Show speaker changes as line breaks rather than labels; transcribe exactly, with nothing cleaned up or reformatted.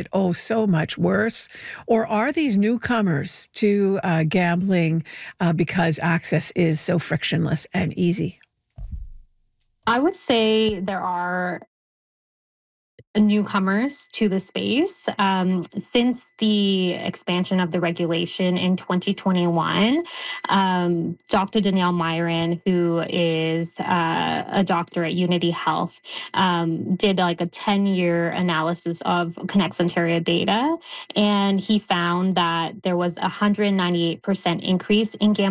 get, oh, so much worse? Or are these newcomers to uh, gambling uh, because access is so frictionless and easy?
I would say there are newcomers to the space. Um, since the expansion of the regulation in twenty twenty-one, um, Doctor Danielle Myron, who is uh, a doctor at Unity Health, um, did like a ten year analysis of Connects Ontario data. And he found that there was a one hundred ninety-eight percent increase in gambling